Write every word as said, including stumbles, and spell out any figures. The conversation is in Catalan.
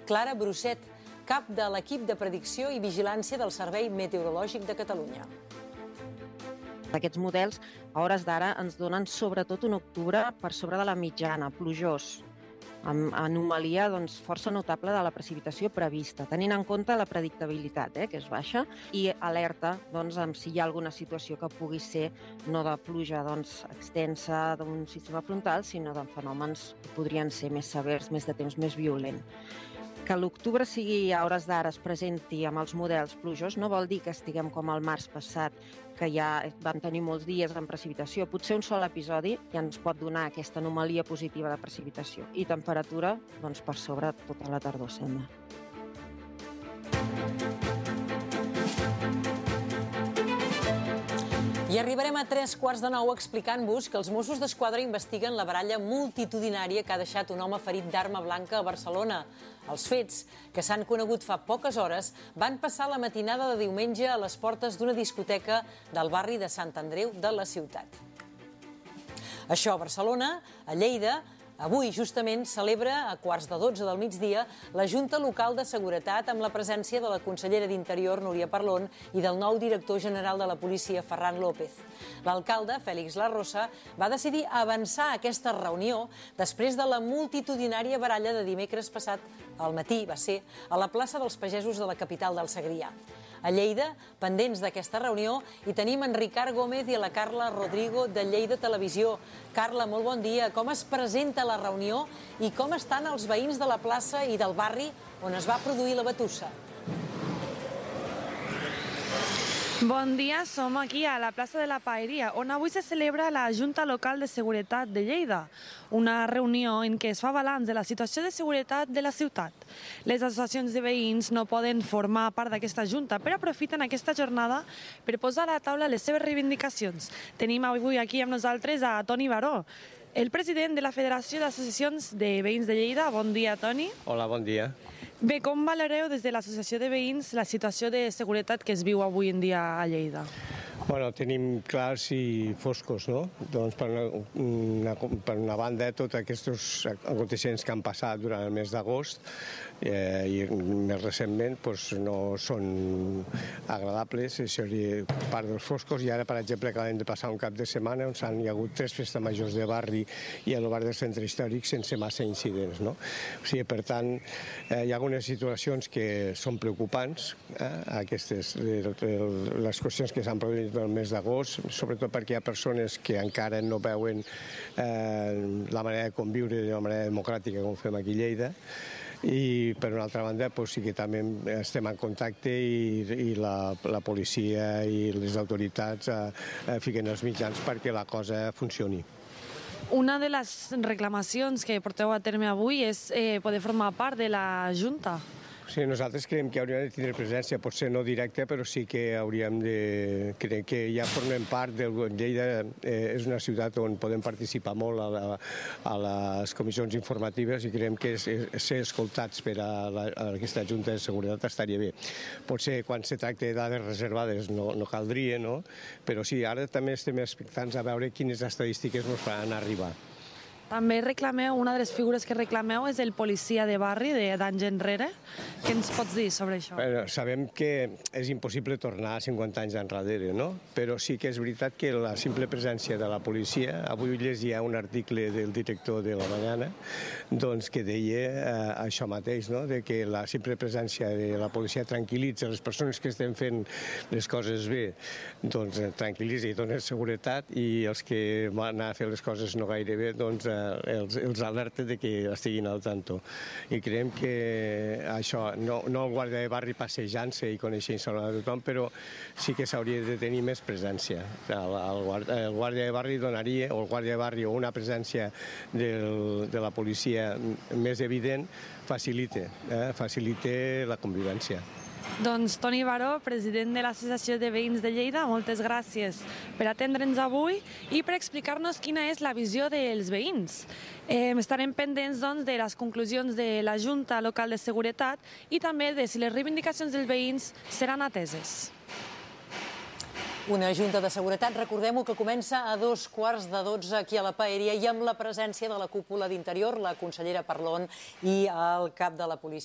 Clara Brusset, cap de l'equip de predicció i vigilància del Servei Meteorològic de Catalunya. Aquests models, a hores d'ara, ens donen sobretot un octubre per sobre de la mitjana, plujós, amb anomalia doncs, força notable de la precipitació prevista, tenint en compte la predictabilitat, eh, que és baixa, i alerta doncs, amb si hi ha alguna situació que pugui ser no de pluja doncs, extensa d'un sistema frontal, sinó de fenòmens que podrien ser més severs, més de temps més violent. Que l'octubre sigui a hores d'ara es presenti amb els models plujós no vol dir que estiguem com el març passat, que ja vam tenir molts dies amb precipitació. Potser un sol episodi ja ens pot donar aquesta anomalia positiva de precipitació. I temperatura, doncs, per sobre tota la tardor, sembla. I arribarem a tres quarts de nou explicant-vos que els Mossos d'Esquadra investiguen la baralla multitudinària que ha deixat un home ferit d'arma blanca a Barcelona. Els fets, que s'han conegut fa poques hores, van passar la matinada de diumenge a les portes d'una discoteca del barri de Sant Andreu de la ciutat. Això a Barcelona, a Lleida, avui, justament, celebra a quarts de dotze del migdia la Junta Local de Seguretat amb la presència de la consellera d'Interior, Núria Parlon, i del nou director general de la policia, Ferran López. L'alcalde, Félix Larrosa, va decidir avançar aquesta reunió després de la multitudinària baralla de dimecres passat al matí, va ser, a la plaça dels Pagesos de la capital del Segrià. A Lleida, pendents d'aquesta reunió, hi tenim en Ricard Gómez i la Carla Rodrigo de Lleida Televisió. Carla, molt bon dia. Com es presenta la reunió i com estan els veïns de la plaça i del barri on es va produir la batussa? Bon dia, som aquí a la plaça de la Paeria, on avui se celebra la Junta Local de Seguretat de Lleida, una reunió en què es fa balanç de la situació de seguretat de la ciutat. Les associacions de veïns no poden formar part d'aquesta junta, però aprofiten aquesta jornada per posar a la taula les seves reivindicacions. Tenim avui aquí amb nosaltres a Toni Baró, el president de la Federació d'Associacions de Veïns de Lleida. Bon dia, Toni. Hola, bon dia. Bé, com valoreu des de l'Associació de Veïns la situació de seguretat que es viu avui en dia a Lleida? Bueno, tenim clars i foscos, no? Doncs per una, una, per una banda, tots aquests aconteixements que han passat durant el mes d'agost eh, i més recentment doncs, no són agradables, això seria part dels foscos. I ara, per exemple, acabem de passar un cap de setmana on s'han hi ha hagut tres festes majors de barri i el barri del centre històric sense massa incidents, no? O sigui, per tant, eh, hi ha algunes situacions que són preocupants, eh, aquestes, les qüestions que s'han produït del mes d'agost, sobretot perquè hi ha persones que encara no veuen eh, la manera de conviure de la manera democràtica com fem aquí a Lleida. I per una altra banda doncs, sí que també estem en contacte i, i la, la policia i les autoritats eh, eh, fiquen els mitjans perquè la cosa funcioni. Una de les reclamacions que porteu a terme avui és eh, poder formar part de la Junta. Sí, nosaltres creiem que hauríem de tenir presència, potser no directa, però sí que hauríem de... Crec que ja formem part del... Lleida eh, és una ciutat on podem participar molt a, la, a les comissions informatives i creiem que és, és, ser escoltats per a, la, a aquesta Junta de Seguretat estaria bé. Potser quan se tracta de dades reservades no, no caldria, no? Però sí, ara també estem expectants a veure quines estadístiques ens faran arribar. També reclameu, una de les figures que reclameu és el policia de barri d'anys enrere. Què ens pots dir sobre això? Bueno, sabem que és impossible tornar a cinquanta anys enrere, no? Però sí que és veritat que la simple presència de la policia, avui llegia un article del director de La Mañana, doncs que deia eh, això mateix, no? De que la simple presència de la policia tranquil·litza les persones que estem fent les coses bé, doncs tranquil·litza i dona seguretat, i els que van anar a fer les coses no gaire bé, doncs Els, els alerta de que estiguin al tanto. I creiem que això, no, no el guàrdia de barri passejant-se i coneixent-se a tothom, però sí que s'hauria de tenir més presència. El, el, el guàrdia de barri donaria, o el guàrdia de barri o una presència del, de la policia més evident, facilita, eh, facilita la convivència. Doncs Toni Baró, president de l'Associació de Veïns de Lleida, moltes gràcies per atendre'ns avui i per explicar-nos quina és la visió dels veïns. Eh, estarem pendents doncs, de les conclusions de la Junta Local de Seguretat i també de si les reivindicacions dels veïns seran ateses. Una Junta de Seguretat, recordem-ho, que comença a dos quarts de dotze aquí a la Paeria i amb la presència de la cúpula d'Interior, la consellera Parlon i el cap de la policia.